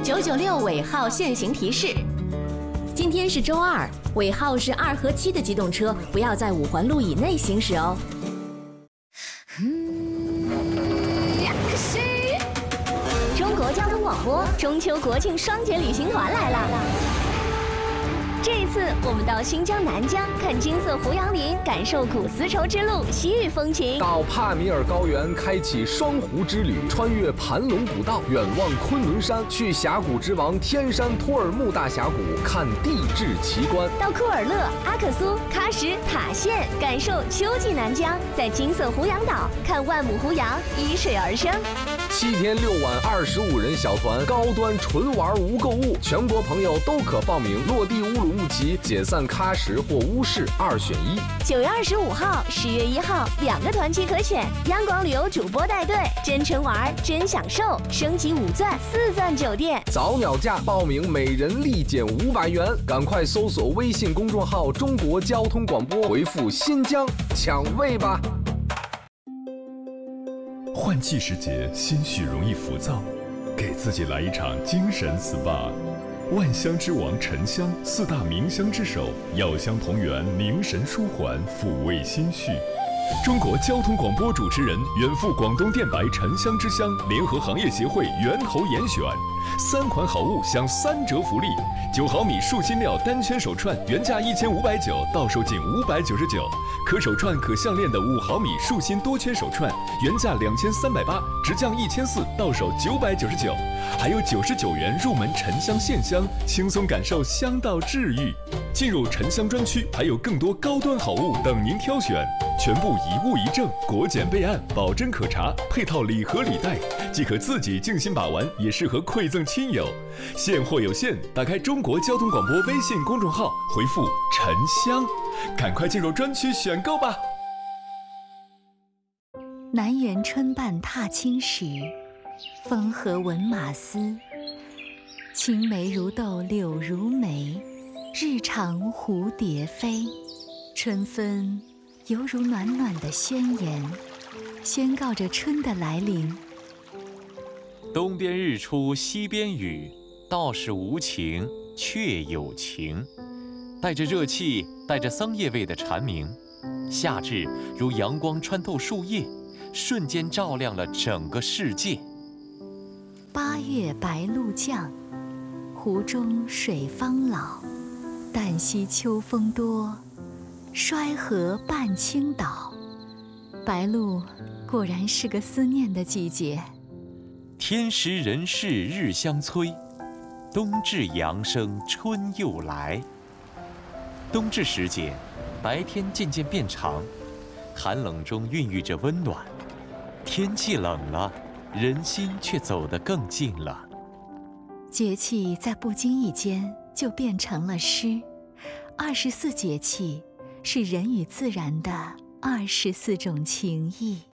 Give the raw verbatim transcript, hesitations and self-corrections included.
九九六尾号限行提示：今天是周二，尾号是二和七的机动车不要在五环路以内行驶哦。中国交通广播中秋国庆双节旅行团来了。这一次，我们到新疆南疆看金色胡杨林，感受古丝绸之路西域风情； 到帕米尔高原开启双湖之旅，穿越盘龙古道，远望昆仑山；去峡谷之王天山托尔木大峡谷看地质奇观； 到库尔勒、阿克苏、喀什、塔县，感受秋季南疆；在金色胡杨岛看万亩胡杨依水而生。 七天六晚，二十五人小团，高端纯玩无购物，全国朋友都可报名。落地乌鲁木齐，解散喀什或乌市，二选一。 九月二十五号、十月一号，两个团期可选。央广旅游主播带队，真诚玩，真享受，升级五钻、四钻酒店， 早鸟价报名，每人立减五百元。赶快搜索微信公众号“中国交通广播”，回复“新疆”抢位吧。 换季时节，心绪容易浮躁，给自己来一场精神 S P A。万香之王沉香，四大名香之首，药香同源，凝神舒缓，抚慰心绪。中国交通广播主持人，远赴广东电白沉香之乡，联合行业协会源头严选，三款好物享三折福利：九毫米树心料单圈手串原价一千五百九，到手仅五百九十九；可手串可项链的五毫米树心多圈手串原价两千三百八，直降一千四，到手九百九十九。还有九十九元入门沉香线香，轻松感受香道治愈。进入沉香专区，还有更多高端好物等您挑选，全部一物一证，国检备案，保真可查，配套礼盒礼袋，既可自己静心把玩，也适合馈赠亲友。现货有限，打开中国交通广播微信公众号，回复沉香，赶快进入专区选购吧。 南园春半踏青时，风和闻马嘶。青梅如豆柳如眉，日长蝴蝶飞。春分犹如暖暖的宣言，宣告着春的来临。 东边日出西边雨，道是无晴却有晴。带着热气，带着桑叶味的蝉鸣，夏至如阳光穿透树叶，瞬间照亮了整个世界。 八月白露降，湖中水方老。旦夕秋风多，衰河半倾倒。白露果然是个思念的季节。 天时人事日相催，冬至阳生春又来。冬至时节，白天渐渐变长，寒冷中孕育着温暖。天气冷了，人心却走得更近了。 节气在不经意间就变成了诗。二十四节气是人与自然的二十四种情谊。